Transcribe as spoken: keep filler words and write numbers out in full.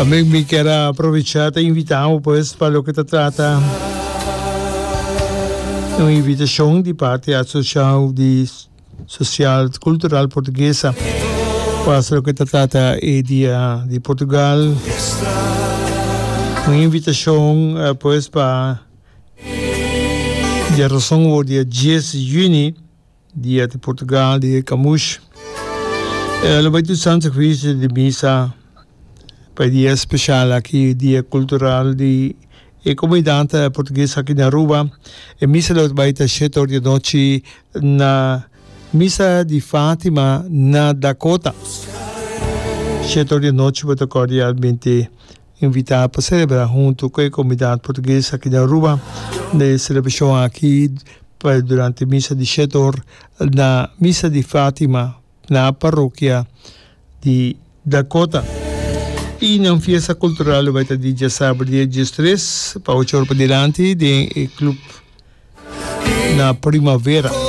Também me quero aproveitar e invitar pues, para o que se trata uma invitação de parte da Associação de Social Cultural Portuguesa para o que se trata é dia de Portugal. Uma invitação pues, para a razão do dia dez de junho, dia de Portugal, de Camus. Ela vai ter um serviço de missa para dia especial aqui, dia cultural de a comunidade portuguesa aqui na Aruba. A missa vai ter sete horas da noite na missa de Fátima na Dakota. Sete horas da noite vai ter cordialmente invitar para celebrar junto com a comunidade portuguesa aqui na Aruba. Na celebração aqui durante a missa de sete horas na missa de Fátima na paróquia de Dakota. E na festa cultural vai ter dia sábado, dia três, para oito horas para diante, de clube na primavera.